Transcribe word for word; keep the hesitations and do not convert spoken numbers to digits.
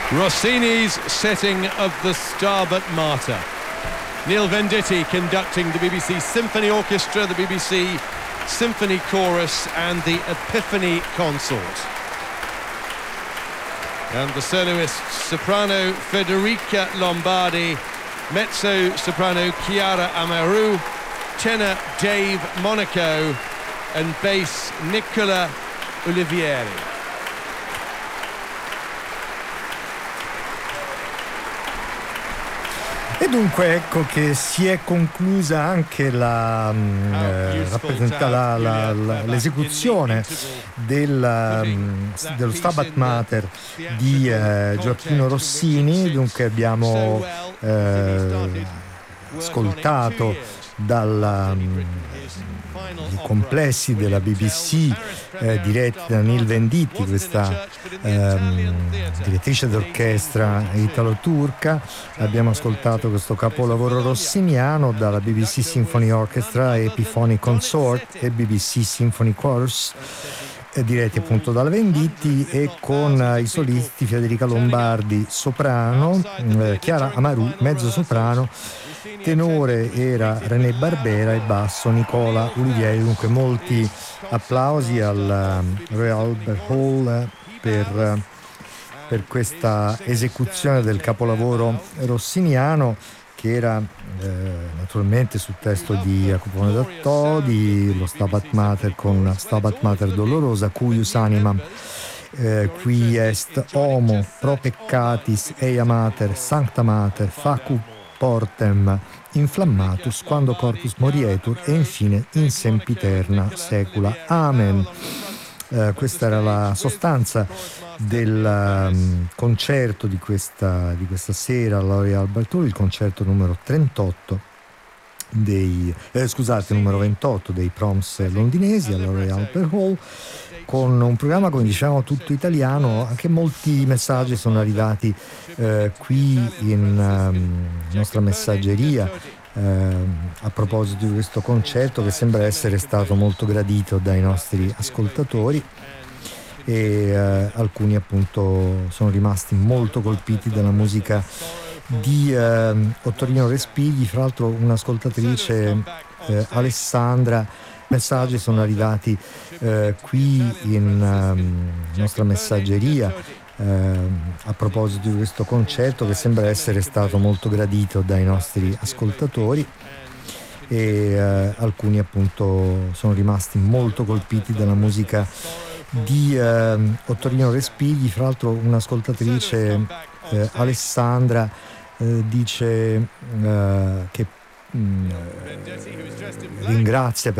Rossini's setting of the Stabat Mater. Neil Venditti conducting the B B C Symphony Orchestra, the B B C Symphony Chorus and the Epiphany Consort. And the soloists, soprano Federica Lombardi, mezzo-soprano Chiara Amaru, tenor Dave Monaco and bass Nicola Olivieri. E dunque ecco che si è conclusa anche la, mh, eh, rappresenta la, la, la, l'esecuzione del, mh, dello Stabat Mater di eh, Gioacchino Rossini. Dunque abbiamo eh, ascoltato dai complessi della B B C eh, diretti da Neil Venditti, questa ehm, direttrice d'orchestra italo-turca. Abbiamo ascoltato questo capolavoro rossiniano dalla B B C Symphony Orchestra, Epiphany Consort e B B C Symphony Chorus, eh, diretti appunto dalla Venditti, e con eh, i solisti Federica Lombardi soprano, eh, Chiara Amaru mezzo soprano, tenore era René Barbera e basso Nicola Olivieri. Dunque molti applausi al Royal Albert Hall per, per questa esecuzione del capolavoro rossiniano, che era eh, naturalmente sul testo di Jacopone da Todi, lo Stabat Mater con Stabat Mater Dolorosa, cuius animam eh, qui est homo pro peccatis eia mater sancta mater facu portem inflammatus quando corpus morietur e infine in sempiterna secula. Amen. Eh, questa era la sostanza del um, concerto di questa, di questa sera alla Royal Albert Hall, il concerto numero trentotto dei eh, scusate numero ventotto dei Proms londinesi alla Royal Albert Hall, con un programma, come diciamo, tutto italiano. Anche molti messaggi sono arrivati eh, qui in um, nostra messaggeria eh, a proposito di questo concerto, che sembra essere stato molto gradito dai nostri ascoltatori, e eh, alcuni appunto sono rimasti molto colpiti dalla musica di eh, Ottorino Respighi. Fra l'altro un'ascoltatrice, eh, Alessandra, messaggi sono arrivati eh, qui in um, nostra messaggeria eh, a proposito di questo concerto, che sembra essere stato molto gradito dai nostri ascoltatori, e eh, alcuni appunto sono rimasti molto colpiti dalla musica di eh, Ottorino Respighi. Fra l'altro un'ascoltatrice, eh, Alessandra, eh, dice eh, che mh, ringrazia